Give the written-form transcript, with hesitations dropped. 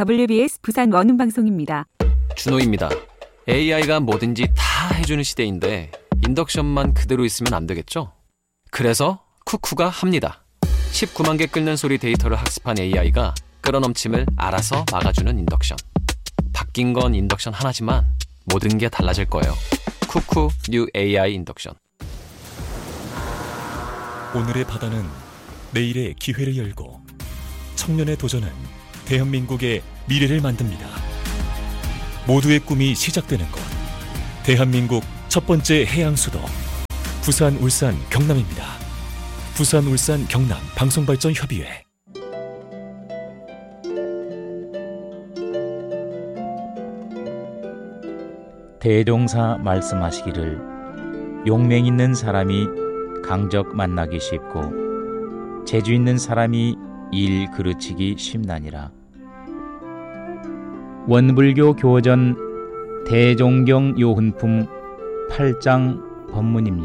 WBS 부산 원음방송입니다. 준호입니다. AI가 뭐든지 다 해주는 시대인데 인덕션만 그대로 있으면 안 되겠죠? 그래서 쿠쿠가 합니다. 19만 개 끓는 소리 데이터를 학습한 AI가 끓어넘침을 알아서 막아주는 인덕션. 바뀐 건 인덕션 하나지만 모든 게 달라질 거예요. 쿠쿠 뉴 AI 인덕션. 오늘의 바다는 내일의 기회를 열고 청년의 도전은 대한민국의 미래를 만듭니다. 모두의 꿈이 시작되는 곳, 대한민국 첫 번째 해양수도 부산, 울산, 경남입니다. 부산, 울산, 경남 방송발전협의회. 대종사 말씀하시기를 용맹 있는 사람이 강적 만나기 쉽고 재주 있는 사람이 일 그르치기 쉽나니라. 원불교 교전 대종경 요훈품 8장 법문입니다.